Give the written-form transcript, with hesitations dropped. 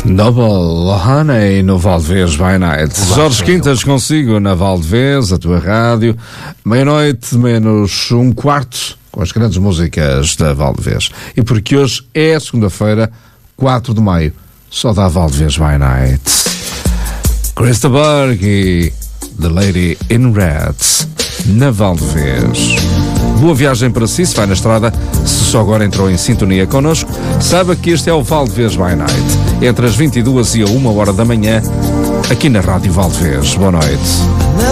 Double Honey no Valdevez by Night. Jorge Quintas consigo na Valdevez, a tua rádio. Meia-noite menos um quarto, com as grandes músicas da Valdevez. E porque hoje é segunda-feira, 4 de maio, só dá Valdevez by Night. Krista Berg e The Lady in Red na Valdevez. Boa viagem para si, se vai na estrada. Se só agora entrou em sintonia connosco, saiba que este é o Valdevez by Night, entre as 22 e a 1 hora da manhã, aqui na Rádio Valdevez. Boa noite.